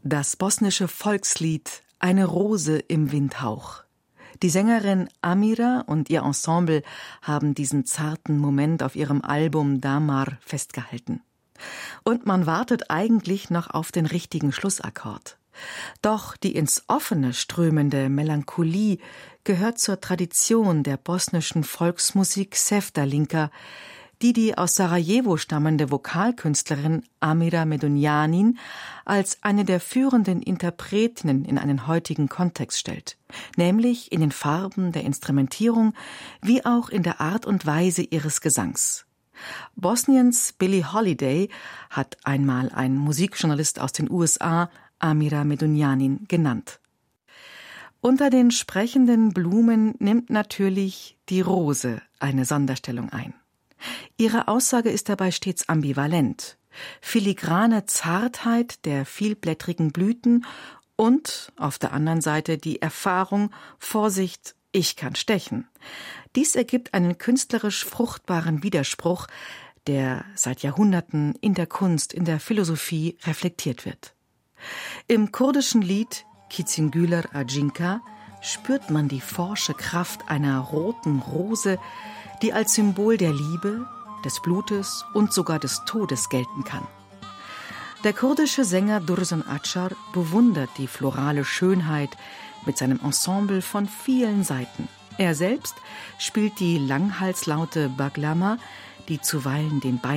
Das bosnische Volkslied »Eine Rose im Windhauch«. Die Sängerin Amira und ihr Ensemble haben diesen zarten Moment auf ihrem Album Damar festgehalten. Und man wartet eigentlich noch auf den richtigen Schlussakkord. Doch die ins Offene strömende Melancholie gehört zur Tradition der bosnischen Volksmusik Sevdalinka, die aus Sarajevo stammende Vokalkünstlerin Amira Medunjanin als eine der führenden Interpretinnen in einen heutigen Kontext stellt, nämlich in den Farben der Instrumentierung wie auch in der Art und Weise ihres Gesangs. Bosniens Billie Holiday hat einmal ein Musikjournalist aus den USA Amira Medunjanin genannt. Unter den sprechenden Blumen nimmt natürlich die Rose eine Sonderstellung ein. Ihre Aussage ist dabei stets ambivalent. Filigrane Zartheit der vielblättrigen Blüten und auf der anderen Seite die Erfahrung, Vorsicht, ich kann stechen. Dies ergibt einen künstlerisch fruchtbaren Widerspruch, der seit Jahrhunderten in der Kunst, in der Philosophie reflektiert wird. Im kurdischen Lied Kicingüler Ajinka spürt man die forsche Kraft einer roten Rose, die als Symbol der Liebe, des Blutes und sogar des Todes gelten kann. Der kurdische Sänger Dursun Acar bewundert die florale Schönheit mit seinem Ensemble von vielen Seiten. Er selbst spielt die Langhalslaute Baglama, die zuweilen den